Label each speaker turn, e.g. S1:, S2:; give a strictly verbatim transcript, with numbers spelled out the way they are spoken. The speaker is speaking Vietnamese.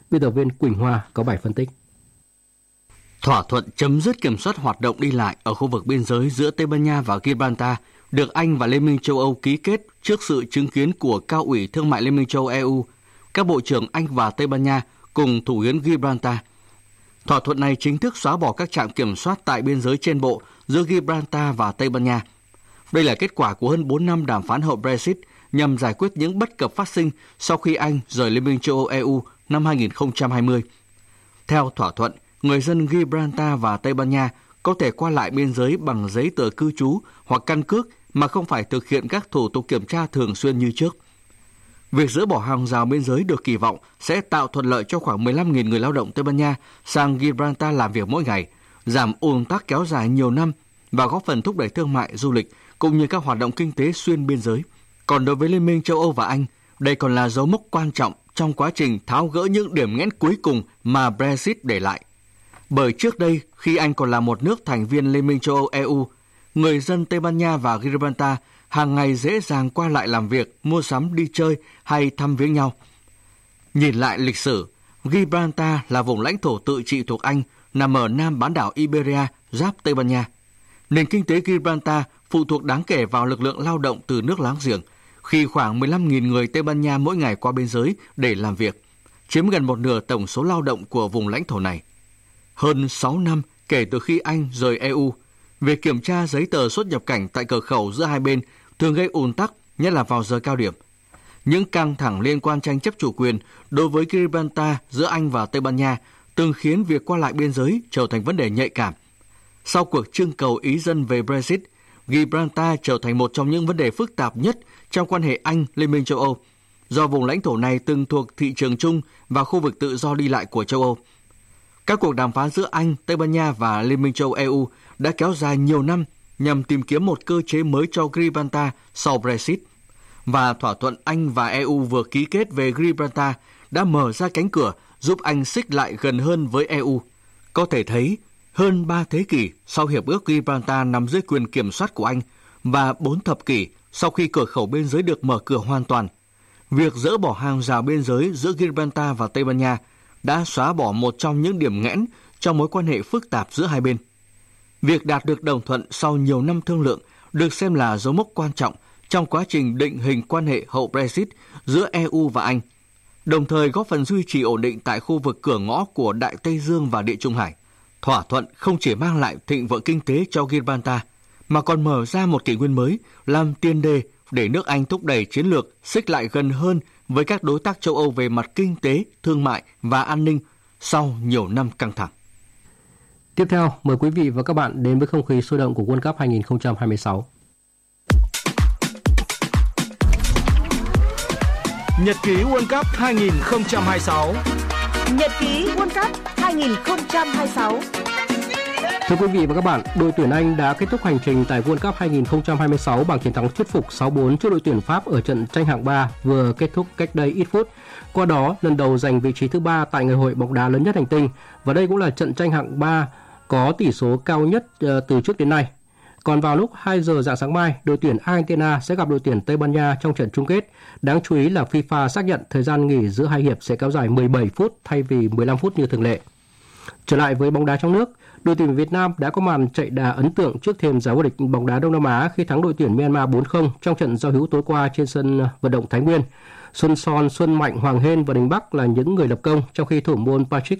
S1: Biên tập viên Quỳnh Hoa có bài phân tích.
S2: Thỏa thuận chấm dứt kiểm soát hoạt động đi lại ở khu vực biên giới giữa Tây Ban Nha và Gibraltar được Anh và Liên minh châu Âu ký kết trước sự chứng kiến của Cao ủy Thương mại Liên minh châu Âu E U, các bộ trưởng Anh và Tây Ban Nha cùng thủ hiến Gibraltar. Thỏa thuận này chính thức xóa bỏ các trạm kiểm soát tại biên giới trên bộ giữa Gibraltar và Tây Ban Nha. Đây là kết quả của hơn bốn năm đàm phán hậu Brexit nhằm giải quyết những bất cập phát sinh sau khi Anh rời Liên minh châu Âu E U năm hai nghìn không trăm hai mươi. Theo thỏa thuận, người dân Gibraltar và Tây Ban Nha có thể qua lại biên giới bằng giấy tờ cư trú hoặc căn cước mà không phải thực hiện các thủ tục kiểm tra thường xuyên như trước. Việc dỡ bỏ hàng rào biên giới được kỳ vọng sẽ tạo thuận lợi cho khoảng mười lăm nghìn người lao động Tây Ban Nha sang Gibraltar làm việc mỗi ngày, giảm ùn tắc kéo dài nhiều năm và góp phần thúc đẩy thương mại, du lịch cũng như các hoạt động kinh tế xuyên biên giới. Còn đối với Liên minh châu Âu và Anh, đây còn là dấu mốc quan trọng trong quá trình tháo gỡ những điểm nghẽn cuối cùng mà Brexit để lại. Bởi trước đây, khi Anh còn là một nước thành viên Liên minh châu Âu E U, người dân Tây Ban Nha và Gibraltar hàng ngày dễ dàng qua lại làm việc, mua sắm, đi chơi hay thăm viếng nhau. Nhìn lại lịch sử, Gibraltar là vùng lãnh thổ tự trị thuộc Anh nằm ở nam bán đảo Iberia, giáp Tây Ban Nha. Nền kinh tế Gibraltar phụ thuộc đáng kể vào lực lượng lao động từ nước láng giềng, khi khoảng mười lăm nghìn người Tây Ban Nha mỗi ngày qua biên giới để làm việc, chiếm gần một nửa tổng số lao động của vùng lãnh thổ này. Hơn sáu năm kể từ khi Anh rời E U, việc kiểm tra giấy tờ xuất nhập cảnh tại cửa khẩu giữa hai bên thường gây ùn tắc, nhất là vào giờ cao điểm. Những căng thẳng liên quan tranh chấp chủ quyền đối với Gibraltar giữa Anh và Tây Ban Nha từng khiến việc qua lại biên giới trở thành vấn đề nhạy cảm. Sau cuộc trưng cầu ý dân về Brexit, Gibraltar trở thành một trong những vấn đề phức tạp nhất trong quan hệ Anh-Liên minh châu Âu, do vùng lãnh thổ này từng thuộc thị trường chung và khu vực tự do đi lại của châu Âu. Các cuộc đàm phán giữa Anh, Tây Ban Nha và Liên minh châu Âu E U đã kéo dài nhiều năm nhằm tìm kiếm một cơ chế mới cho Gibraltar sau Brexit. Và thỏa thuận Anh và E U vừa ký kết về Gibraltar đã mở ra cánh cửa giúp Anh xích lại gần hơn với E U. Có thể thấy, hơn ba thế kỷ sau Hiệp ước Gibraltar nằm dưới quyền kiểm soát của Anh và bốn thập kỷ sau khi cửa khẩu biên giới được mở cửa hoàn toàn, việc dỡ bỏ hàng rào biên giới giữa Gibraltar và Tây Ban Nha đã xóa bỏ một trong những điểm nghẽn trong mối quan hệ phức tạp giữa hai bên. Việc đạt được đồng thuận sau nhiều năm thương lượng được xem là dấu mốc quan trọng trong quá trình định hình quan hệ hậu Brexit giữa E U và Anh, đồng thời góp phần duy trì ổn định tại khu vực cửa ngõ của Đại Tây Dương và Địa Trung Hải. Thỏa thuận không chỉ mang lại thịnh vượng kinh tế cho Gibraltar, mà còn mở ra một kỷ nguyên mới, làm tiền đề để nước Anh thúc đẩy chiến lược xích lại gần hơn với các đối tác châu Âu về mặt kinh tế, thương mại và an ninh sau nhiều năm căng thẳng.
S1: Tiếp theo, mời quý vị và các bạn đến với không khí sôi động của World Cup hai không hai sáu.
S3: Nhật ký World Cup hai không hai sáu.
S4: Nhật ký World Cup hai không hai sáu.
S1: Thưa quý vị và các bạn, đội tuyển Anh đã kết thúc hành trình tại World Cup hai không hai sáu bằng chiến thắng thuyết phục sáu bốn trước đội tuyển Pháp ở trận tranh hạng ba vừa kết thúc cách đây ít phút. Qua đó, lần đầu giành vị trí thứ ba tại ngày hội bóng đá lớn nhất hành tinh, và đây cũng là trận tranh hạng ba có tỷ số cao nhất uh, từ trước đến nay. Còn vào lúc hai giờ rạng sáng mai, đội tuyển Argentina sẽ gặp đội tuyển Tây Ban Nha trong trận chung kết. Đáng chú ý là FIFA xác nhận thời gian nghỉ giữa hai hiệp sẽ kéo dài mười bảy phút thay vì mười lăm phút như thường lệ. Trở lại với bóng đá trong nước, đội tuyển Việt Nam đã có màn chạy đà ấn tượng trước thềm giải vô địch bóng đá Đông Nam Á khi thắng đội tuyển Myanmar bốn không trong trận giao hữu tối qua trên sân vận động Thái Nguyên. Xuân Son, Xuân Mạnh, Hoàng Hên và Đình Bắc là những người lập công, trong khi thủ môn Patrick